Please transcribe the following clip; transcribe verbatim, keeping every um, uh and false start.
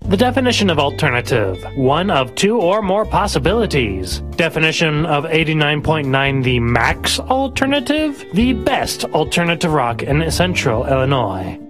The definition of alternative: one of two or more possibilities. Definition of eighty-nine point nine: the max alternative, the best alternative rock in central Illinois.